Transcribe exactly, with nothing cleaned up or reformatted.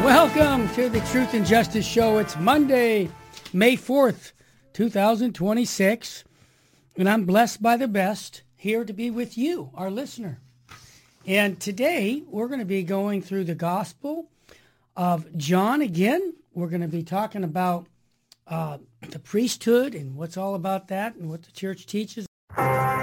Welcome to the Truth and Justice Show. It's Monday, May fourth, twenty twenty-six, and I'm blessed by the best, here to be with you, our listener. And today, we're going to be going through the Gospel of John again. We're going to be talking about uh, the priesthood and what's all about that and what the church teaches.